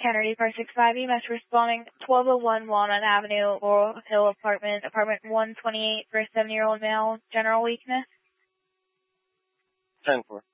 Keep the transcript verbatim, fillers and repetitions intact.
Kennedy, five six five, E M S responding, twelve oh one Walnut Avenue, Laurel Hill Apartment, apartment one twenty-eight for a seven-year-old male, general weakness. ten four.